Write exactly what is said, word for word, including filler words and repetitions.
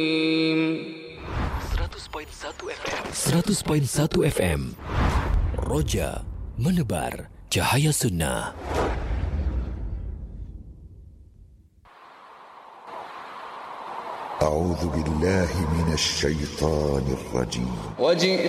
seratus perpuluhan satu F M Roja menebar cahaya sunnah. A'udzu billahi minasy syaithanir rajim.